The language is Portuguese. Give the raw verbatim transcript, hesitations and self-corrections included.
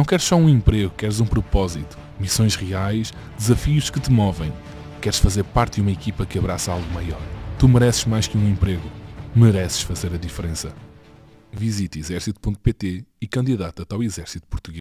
queres só um emprego, queres um propósito, missões reais, desafios que te movem. Queres fazer parte de uma equipa que abraça algo maior. Tu mereces mais que um emprego. Mereces fazer a diferença. Visite exército ponto pt e candidata-te ao exército português.